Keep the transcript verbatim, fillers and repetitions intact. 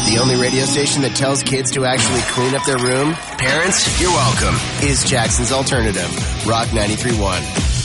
The only radio station that tells kids to actually clean up their room? Parents, you're welcome. Is Jackson's Alternative. Rock ninety-three point one.